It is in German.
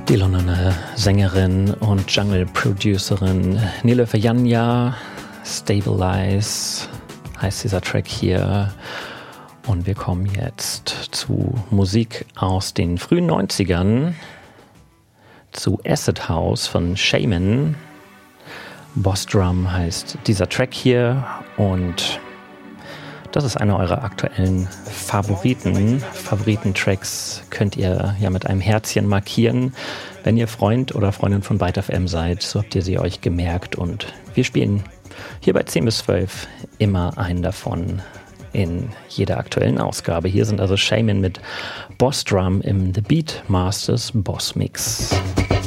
Die Londoner Sängerin und Jungle-Producerin Nilofer Janja, Stabilize heißt dieser Track hier. Und wir kommen jetzt zu Musik aus den frühen 90ern, zu Acid House von Shaman. Boss Drum heißt dieser Track hier und das ist einer eurer aktuellen Favoriten-Tracks. Könnt ihr ja mit einem Herzchen markieren, wenn ihr Freund oder Freundin von Byte FM seid. So habt ihr sie euch gemerkt und wir spielen hier bei 10 bis 12 immer einen davon in jeder aktuellen Ausgabe. Hier sind also Shaman mit Boss Drum im The Beat Masters Boss Mix.